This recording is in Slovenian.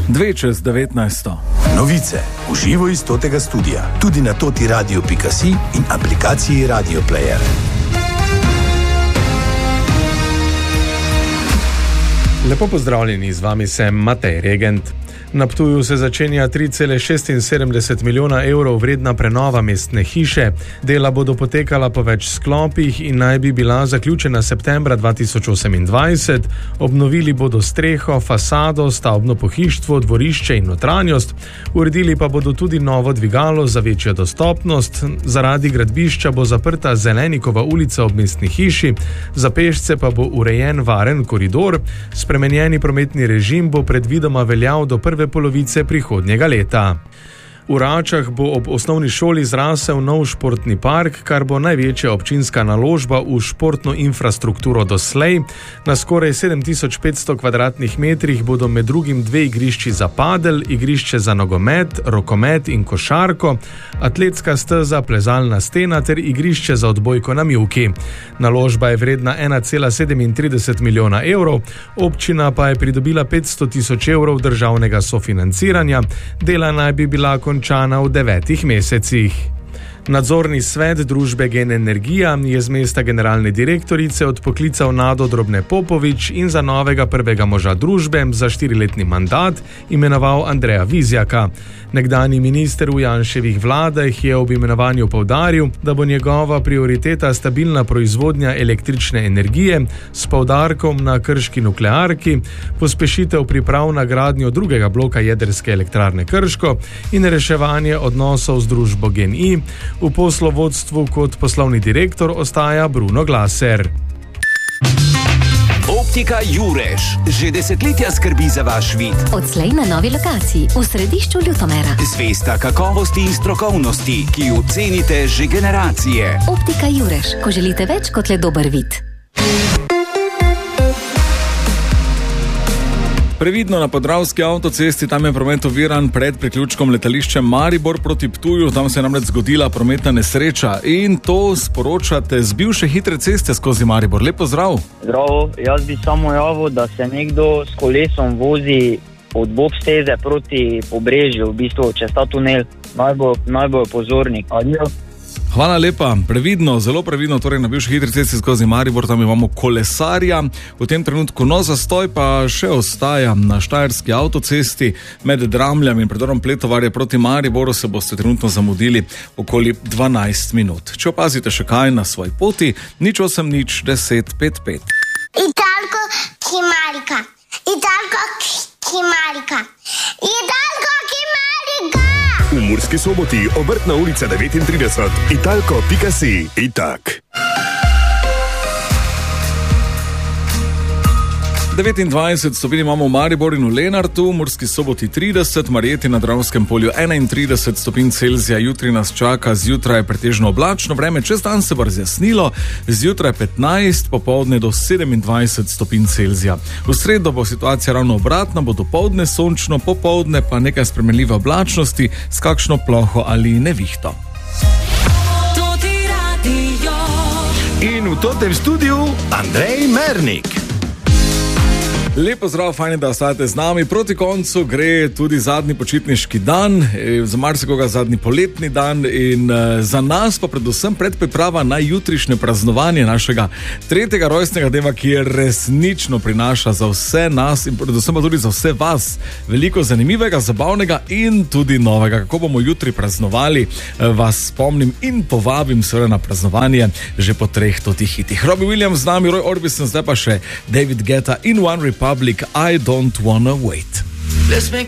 2:19. Novice v živo iz Totega studia, tudi na totiradio.si in aplikaciji Radio Player. Lepo pozdravljeni, z vami sem Matej Regent. Na Ptuju se začenja 3,76 milijona evrov vredna prenova mestne hiše. Dela bodo potekala po več sklopih in naj bi bila zaključena septembra 2028. Obnovili bodo streho, fasado, stavbno pohištvo, dvorišče in notranjost. Uredili pa bodo tudi novo dvigalo za večjo dostopnost. Zaradi gradbišča bo zaprta Zelenikova ulica ob mestni hiši, za pešce pa bo urejen varen koridor. Spremenjeni prometni režim bo predvidoma veljal do prve polovice prihodnjega leta. V Račah bo ob osnovni šoli zrasel nov športni park, kar bo največja občinska naložba v športno infrastrukturo doslej. Na skoraj 7500 kvadratnih metrih bodo med drugim 2 igrišči za padel, igrišče za nogomet, rokomet in košarko, atletska steza, plezalna stena ter igrišče za odbojko na mivki. Naložba je vredna 1,37 milijona evrov, občina pa je pridobila 500 tisoč evrov državnega sofinanciranja, dela naj bi bila končana v 9 mesecih. Nadzorni svet družbe Gen Energija je z mesta generalne direktorice odpoklical Nado Drobne Popovič in za novega prvega moža družbe za 4-letni mandat imenoval Andreja Vizjaka. Nekdanji minister v Janševih vladah je ob imenovanju poudaril, da bo njegova prioriteta stabilna proizvodnja električne energije s poudarkom na krški nuklearki, pospešitev priprav na gradnjo drugega bloka jedrske elektrarne Krško in reševanje odnosov z družbo Gen-I. V poslovodstvu kot poslovni direktor ostaja Bruno Glaser. Optika Jurež že desetletja skrbi za vaš vid. Odslej na novi lokaciji v središču Ljutomera. Zvesta kakovosti in strokovnosti, ki jo cenite že generacije. Optika Jurež, ko želite več kot le dober vid. Previdno na Podravski avtocesti, tam je promet oviran pred priključkom letališča Maribor proti Ptuju, tam se je namreč zgodila prometna nesreča in to sporočate z bivše hitre ceste skozi Maribor. Lep pozdrav. Zdravo, jaz bi samo javil, da se nekdo s kolesom vozi od bob steze proti Pobrežju, v bistvu čez ta tunel, naj bo pozornik. Adijo. Hvala lepa, previdno, zelo previdno, torej na bivši hitri cesti skozi Maribor, tam imamo kolesarja, v tem trenutku zastoj pa še ostaja na Štajerski avtocesti med Dramljami in predorom Pletovarje proti Mariboru, se boste trenutno zamudili okoli 12 minut. Če opazite še kaj na svoji poti, 080 10 55. Italko Kimarika, Italko Kimarika, Italko Kimarika. V Murski Soboti, Obrtna ulica 39, italko.si, itak. 29 stopinj imamo v Mariboru in v Lenartu, v Murski Soboti 30, Marjeti na Dravskem polju 31 stopinj Celzija. Jutri nas čaka zjutraj pretežno oblačno vreme, čez dan se bo razjasnilo, zjutraj 15, popoldne do 27 stopinj Celzija. V sredo bo situacija ravno obratna, bo dopoldne sončno, popoldne pa nekaj spremenljive oblačnosti s kakšno ploho ali nevihto. In v Totem studiu Andrej Mernik. Lepo zdrav, fajn, da ostajate z nami. Proti koncu gre tudi zadnji počitniški dan, za marsikoga zadnji poletni dan in za nas pa predvsem predpriprava na jutrišnje praznovanje našega 3. rojstnega dneva, ki je resnično prinaša za vse nas in predvsem pa tudi za vse vas veliko zanimivega, zabavnega in tudi novega. Kako bomo jutri praznovali, vas spomnim in povabim seveda na praznovanje že po 3 totih hitih. Robbie Williams z nami, Roy Orbison, zdaj pa še David Guetta in One Republic, I Don't Wanna Wait. Let's make